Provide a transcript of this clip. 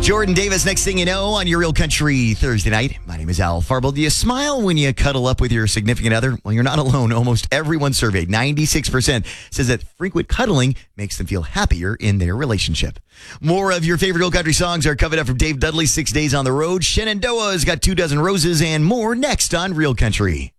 Jordan Davis, next thing you know, on your Real Country Thursday night. My name is Al Farble. Do you smile when you cuddle up with your significant other? Well, you're not alone. Almost everyone surveyed, 96%, says that frequent cuddling makes them feel happier in their relationship. More of your favorite Real Country songs are covered up from Dave Dudley's 6 Days on the Road. Shenandoah's got 2 Dozen Roses and more next on Real Country.